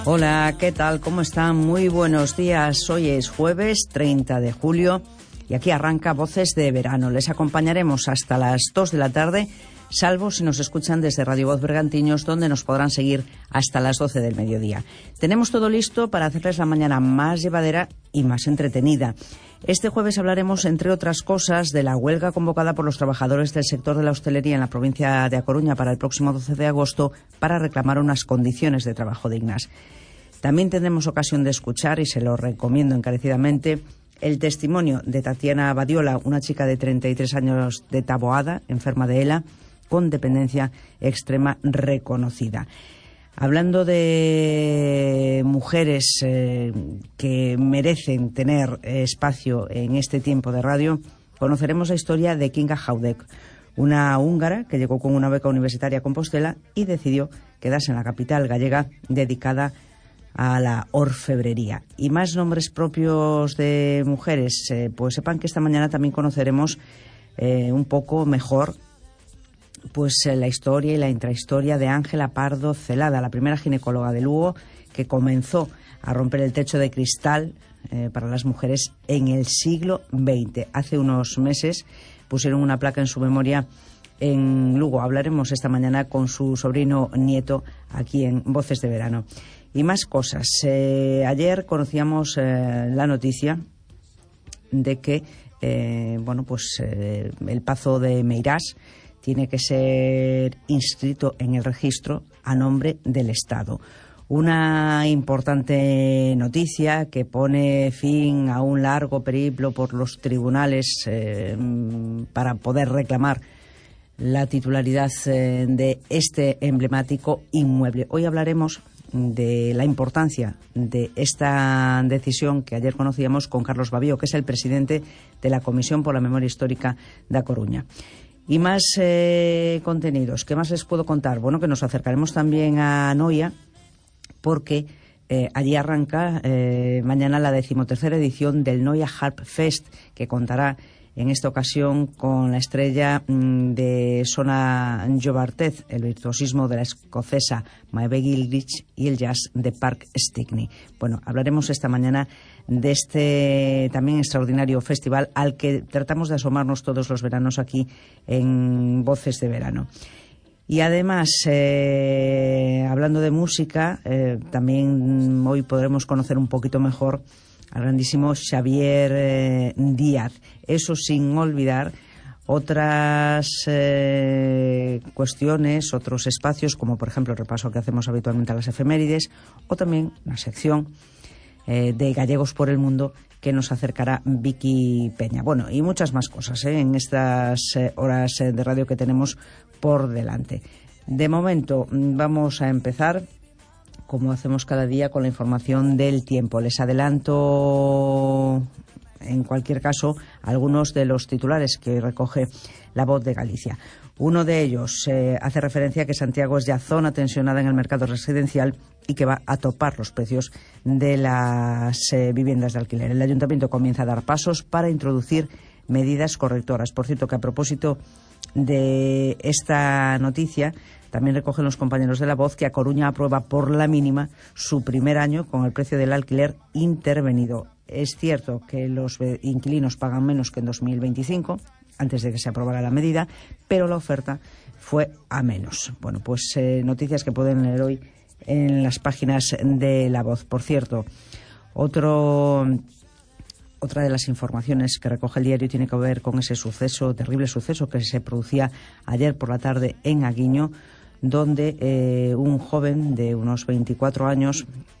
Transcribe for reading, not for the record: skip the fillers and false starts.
Hola, ¿qué tal? ¿Cómo están? Muy buenos días. Hoy es jueves 30 de julio y aquí arranca Voces de Verano. Les acompañaremos hasta las 2 de la tarde, salvo si nos escuchan desde Radio Voz Bergantiños, donde nos podrán seguir hasta las 12 del mediodía. Tenemos todo listo para hacerles la mañana más llevadera y más entretenida. Este jueves hablaremos, entre otras cosas, de la huelga convocada por los trabajadores del sector de la hostelería en la provincia de A Coruña para el próximo 12 de agosto para reclamar unas condiciones de trabajo dignas. También tendremos ocasión de escuchar, y se lo recomiendo encarecidamente, el testimonio de Tatiana Badiola, una chica de 33 años de Taboada, enferma de ELA, con dependencia extrema reconocida. Hablando de mujeres que merecen tener espacio en este tiempo de radio, conoceremos la historia de Kinga Haudek, una húngara que llegó con una beca universitaria a Compostela y decidió quedarse en la capital gallega dedicada a la orfebrería. Y más nombres propios de mujeres, pues sepan que esta mañana también conoceremos un poco mejor pues la historia y la intrahistoria de Ángela Pardo Celada, la primera ginecóloga de Lugo que comenzó a romper el techo de cristal para las mujeres en el siglo XX. Hace unos meses pusieron una placa en su memoria en Lugo. Hablaremos esta mañana con su sobrino nieto aquí en Voces de Verano. Y más cosas. Ayer conocíamos la noticia de que el Pazo de Meirás tiene que ser inscrito en el registro a nombre del Estado. Una importante noticia que pone fin a un largo periplo por los tribunales para poder reclamar la titularidad de este emblemático inmueble. Hoy hablaremos de la importancia de esta decisión que ayer conocíamos con Carlos Babío, que es el presidente de la Comisión por la Memoria Histórica de A Coruña. Y más contenidos. ¿Qué más les puedo contar? Bueno, que nos acercaremos también a Noia, porque allí arranca mañana la 13ª edición del Noia Harp Fest, que contará en esta ocasión con la estrella de Sona Jobartez, el virtuosismo de la escocesa Maeve Gilchrist y el jazz de Park Stickney. Bueno, hablaremos esta mañana de este también extraordinario festival al que tratamos de asomarnos todos los veranos aquí en Voces de Verano. Y además, hablando de música, también hoy podremos conocer un poquito mejor al grandísimo Xavier Díaz. Eso sin olvidar otras cuestiones, otros espacios, como por ejemplo el repaso que hacemos habitualmente a las efemérides, o también una sección de Gallegos por el Mundo que nos acercará Vicky Peña. Bueno, y muchas más cosas en estas horas de radio que tenemos por delante. De momento vamos a empezar, como hacemos cada día, con la información del tiempo. Les adelanto, en cualquier caso, algunos de los titulares que recoge La Voz de Galicia. Uno de ellos hace referencia a que Santiago es ya zona tensionada en el mercado residencial y que va a topar los precios de las viviendas de alquiler. El Ayuntamiento comienza a dar pasos para introducir medidas correctoras. Por cierto, que a propósito de esta noticia, también recogen los compañeros de La Voz que A Coruña aprueba por la mínima su primer año con el precio del alquiler intervenido. Es cierto que los inquilinos pagan menos que en 2025, antes de que se aprobara la medida, pero la oferta fue a menos. Bueno, pues noticias que pueden leer hoy en las páginas de La Voz. Por cierto, otra de las informaciones que recoge el diario tiene que ver con ese terrible suceso que se producía ayer por la tarde en Aguiño, donde un joven de unos 24 años